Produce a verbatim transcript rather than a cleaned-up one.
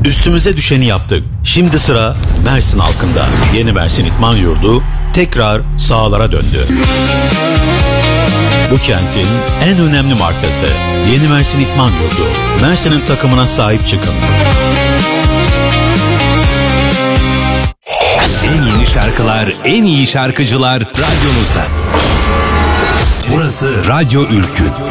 Üstümüze düşeni yaptık. Şimdi sıra Mersin halkında. Yeni Mersin İdman Yurdu tekrar sahalara döndü. Bu kentin en önemli markası Yeni Mersin İdman Yurdu. Mersin'in takımına sahip çıkın. En yeni şarkılar, en iyi şarkıcılar radyonuzda. Burası Radyo Ülkü.